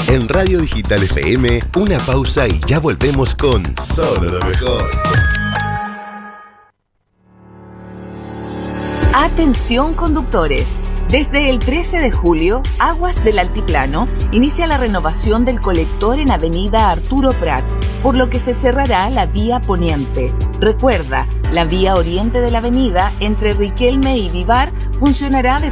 En Radio Digital FM, una pausa y ya volvemos con Solo lo mejor. Atención conductores. Desde el 13 de julio, Aguas del Altiplano inicia la renovación del colector en Avenida Arturo Prat, por lo que se cerrará la vía poniente. Recuerda, la vía oriente de la avenida entre Riquelme y Vivar funcionará de